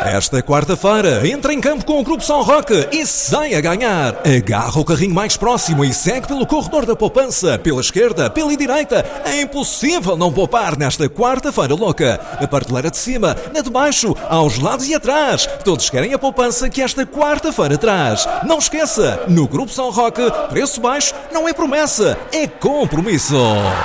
Esta quarta-feira, entra em campo com o Grupo São Roque e sai a ganhar. Agarra o carrinho mais próximo e segue pelo corredor da poupança, pela esquerda, pela direita. É impossível não poupar nesta quarta-feira louca. A prateleira de cima, na de baixo, aos lados e atrás. Todos querem a poupança que esta quarta-feira traz. Não esqueça, no Grupo São Roque, preço baixo não é promessa, é compromisso.